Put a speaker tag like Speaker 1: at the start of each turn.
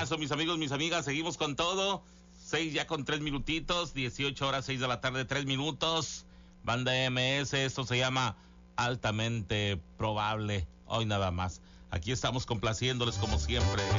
Speaker 1: abrazo, mis amigos, mis amigas. Seguimos con todo. 6 ya con 3 minutitos. 18 horas, 6 de la tarde, 3 minutos. Banda MS, esto se llama Altamente Probable. Hoy nada más. Aquí estamos complaciéndoles como siempre.